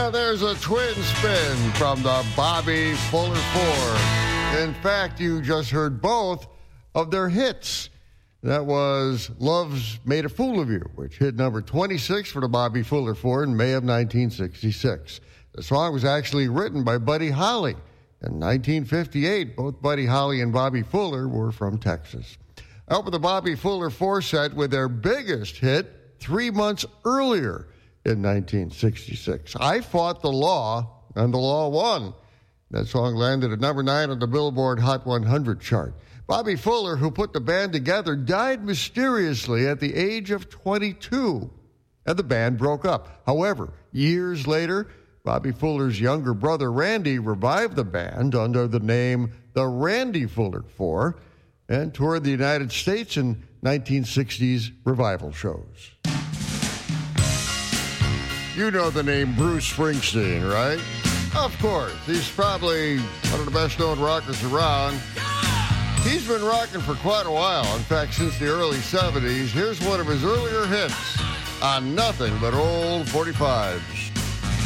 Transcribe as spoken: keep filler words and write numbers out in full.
Now there's a twin spin from the Bobby Fuller Four. In fact, you just heard both of their hits. That was Love's Made a Fool of You, which hit number twenty-six for the Bobby Fuller Four in May of nineteen sixty-six. The song was actually written by Buddy Holly. In nineteen fifty-eight, both Buddy Holly and Bobby Fuller were from Texas. Out with the Bobby Fuller Four set with their biggest hit three months earlier in nineteen sixty-six. I Fought the Law, and the law won. That song landed at number nine on the Billboard Hot one hundred chart. Bobby Fuller, who put the band together, died mysteriously at the age of twenty-two, and the band broke up. However, years later, Bobby Fuller's younger brother, Randy, revived the band under the name the Randy Fuller Four and toured the United States in nineteen sixties revival shows. You know the name Bruce Springsteen, right? Of course. He's probably one of the best-known rockers around. He's been rocking for quite a while. In fact, since the early seventies. Here's one of his earlier hits on nothing but old forty-fives.